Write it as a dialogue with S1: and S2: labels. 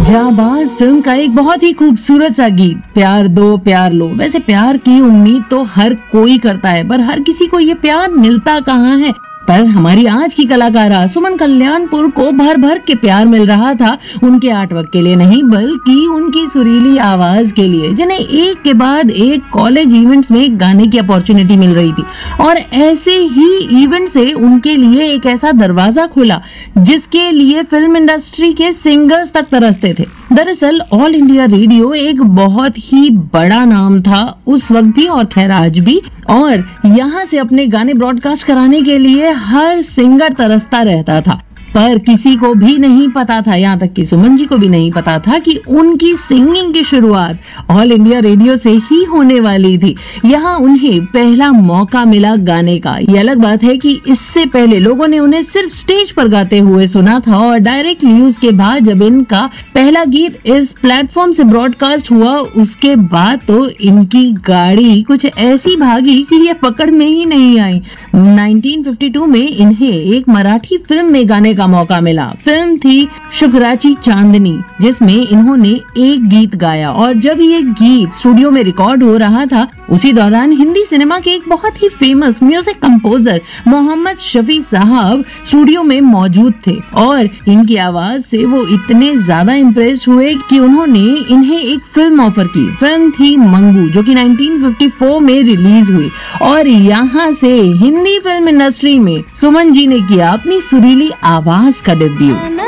S1: जाबाज film का एक बहुत ही खूबसूरत सा गीत, प्यार दो प्यार लो। वैसे प्यार की उम्मीद तो हर कोई करता है, पर हर किसी को ये प्यार मिलता कहाँ है। पर हमारी आज की कलाकारा सुमन कल्याणपुर को भर भर के प्यार मिल रहा था, उनके आर्टवर्क के लिए नहीं बल्कि उनकी सुरीली आवाज के लिए, जिन्हें एक के बाद एक कॉलेज इवेंट्स में गाने की अपॉर्चुनिटी मिल रही थी। और ऐसे ही इवेंट से उनके लिए एक ऐसा दरवाजा खुला जिसके लिए फिल्म इंडस्ट्री के सिंगर्स तक तरसते थे। दरअसल ऑल इंडिया रेडियो एक बहुत ही बड़ा नाम था उस वक्त भी और खैर आज भी, और यहाँ से अपने गाने ब्रॉडकास्ट कराने के लिए हर सिंगर तरसता रहता था। पर किसी को भी नहीं पता था, यहाँ तक कि सुमन जी को भी नहीं पता था कि उनकी सिंगिंग की शुरुआत ऑल इंडिया रेडियो से ही होने वाली थी। यहाँ उन्हें पहला मौका मिला गाने का। ये अलग बात है कि इससे पहले लोगों ने उन्हें सिर्फ स्टेज पर गाते हुए सुना था, और डायरेक्ट न्यूज के बाद जब इनका पहला गीत इस प्लेटफॉर्म से ब्रॉडकास्ट हुआ, उसके बाद तो इनकी गाड़ी कुछ ऐसी भागी कि ये पकड़ में ही नहीं आई। 1952 में इन्हें एक मराठी फिल्म में गाने का मौका मिला। फिल्म थी शुक्राची चांदनी, जिसमें इन्होंने एक गीत गाया। और जब ये गीत स्टूडियो में रिकॉर्ड हो रहा था, उसी दौरान हिंदी सिनेमा के एक बहुत ही famous music composer Mohammad Shafi साहब स्टूडियो में मौजूद थे, और इनकी आवाज से वो इतने ज्यादा इम्प्रेस हुए कि उन्होंने इन्हें एक फिल्म ऑफर की। फिल्म थी मंगू, जो कि 1954 में रिलीज हुई। और यहाँ से हिंदी फिल्म इंडस्ट्री में सुमन जी ने किया अपनी सुरीली आवाज का डेब्यू।